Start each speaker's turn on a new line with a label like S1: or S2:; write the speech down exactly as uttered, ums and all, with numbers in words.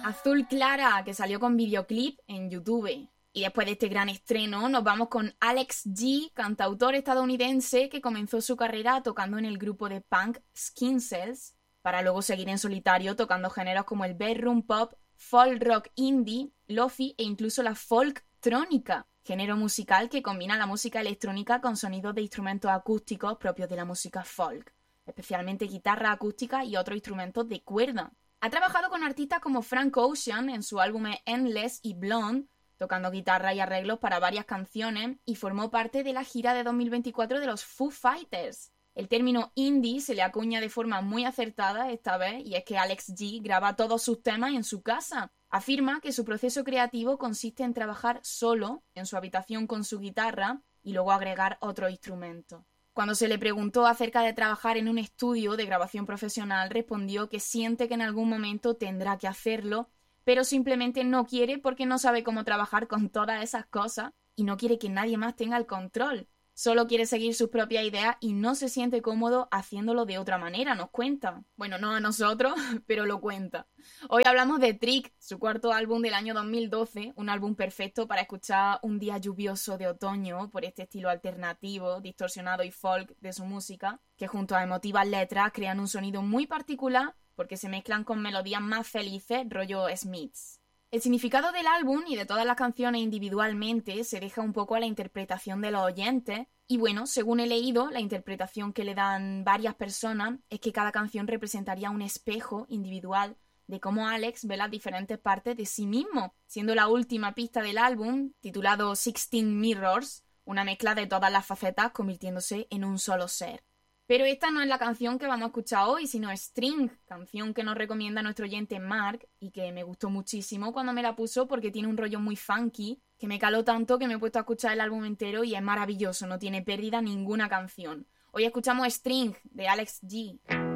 S1: Azul Clara, que salió con videoclip en YouTube. Y después de este gran estreno nos vamos con Alex G, cantautor estadounidense que comenzó su carrera tocando en el grupo de punk Skin Cells, para luego seguir en solitario tocando géneros como el bedroom pop, folk rock indie, lofi e incluso la folktrónica, género musical que combina la música electrónica con sonidos de instrumentos acústicos propios de la música folk, especialmente guitarra acústica y otros instrumentos de cuerda. Ha trabajado con artistas como Frank Ocean en su álbum Endless y Blonde, tocando guitarra y arreglos para varias canciones, y formó parte de la gira de dos mil veinticuatro de los Foo Fighters. El término indie se le acuña de forma muy acertada esta vez, y es que Alex G graba todos sus temas en su casa. Afirma que su proceso creativo consiste en trabajar solo en su habitación con su guitarra y luego agregar otros instrumentos. Cuando se le preguntó acerca de trabajar en un estudio de grabación profesional, respondió que siente que en algún momento tendrá que hacerlo, pero simplemente no quiere porque no sabe cómo trabajar con todas esas cosas y no quiere que nadie más tenga el control. Solo quiere seguir sus propias ideas y no se siente cómodo haciéndolo de otra manera, nos cuenta. Bueno, no a nosotros, pero lo cuenta. Hoy hablamos de Trick, su cuarto álbum del año dos mil doce, un álbum perfecto para escuchar un día lluvioso de otoño por este estilo alternativo, distorsionado y folk de su música, que junto a emotivas letras crean un sonido muy particular porque se mezclan con melodías más felices, rollo Smiths. El significado del álbum y de todas las canciones individualmente se deja un poco a la interpretación de los oyentes, y bueno, según he leído, la interpretación que le dan varias personas es que cada canción representaría un espejo individual de cómo Alex ve las diferentes partes de sí mismo, siendo la última pista del álbum, titulado Sixteen Mirrors, una mezcla de todas las facetas convirtiéndose en un solo ser. Pero esta no es la canción que vamos a escuchar hoy, sino String, canción que nos recomienda nuestro oyente Mark y que me gustó muchísimo cuando me la puso porque tiene un rollo muy funky, que me caló tanto que me he puesto a escuchar el álbum entero y es maravilloso, no tiene pérdida ninguna canción. Hoy escuchamos String de Alex G.